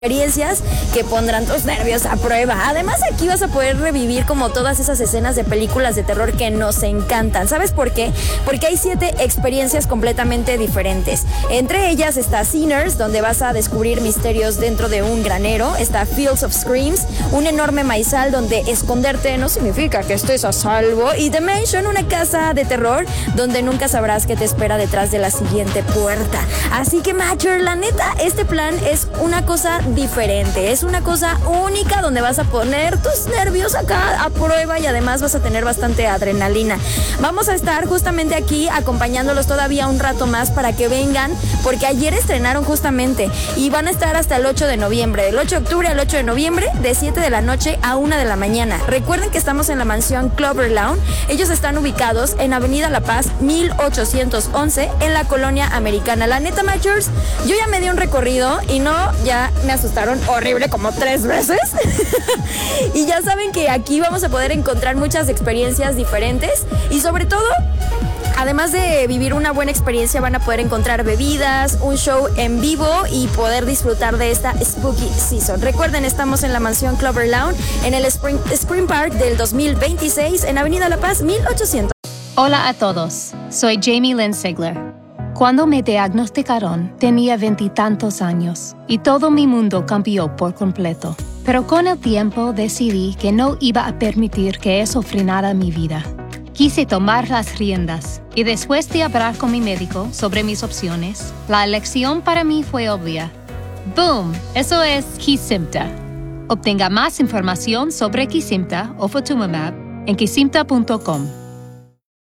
experiencias que pondrán tus nervios a prueba. Además, aquí vas a poder revivir como todas esas escenas de películas de terror que nos encantan. ¿Sabes por qué? Porque hay 7 experiencias completamente diferentes. Entre ellas está Sinners, donde vas a descubrir misterios dentro de un granero. Está Fields of Screams, un enorme maizal donde esconderte no significa que estés a salvo. Y The Mansion, una casa de terror donde nunca sabrás qué te espera detrás de la siguiente puerta. Así que, Matcher, la neta, este plan es una cosa diferente, es una cosa única donde vas a poner tus nervios acá a prueba y además vas a tener bastante adrenalina. Vamos a estar justamente aquí acompañándolos todavía un rato más para que vengan, porque ayer estrenaron justamente y van a estar hasta el 8 de noviembre, del 8 de octubre al 8 de noviembre, de 7 de la noche a 1 de la mañana. Recuerden que estamos en la mansión Clover Lawn. Ellos están ubicados en Avenida La Paz 1811 en la colonia americana. La neta, Matchers, yo ya me di un recorrido y no, ya me asustaron horrible como 3 veces. Y ya saben que aquí vamos a poder encontrar muchas experiencias diferentes y sobre todo, además de vivir una buena experiencia, van a poder encontrar bebidas, un show en vivo y poder disfrutar de esta Spooky Season. Recuerden, estamos en la mansión Clover Lawn en el Spring Park del 2026 en Avenida La Paz 1800. Hola a todos, soy Jamie Lynn Sigler. Cuando me diagnosticaron, tenía 20 y tantos años y todo mi mundo cambió por completo. Pero con el tiempo decidí que no iba a permitir que eso frenara mi vida. Quise tomar las riendas y después de hablar con mi médico sobre mis opciones, la elección para mí fue obvia. ¡Boom! Eso es Kesimpta. Obtenga más información sobre Kesimpta o Ofatumumab en kesimpta.com.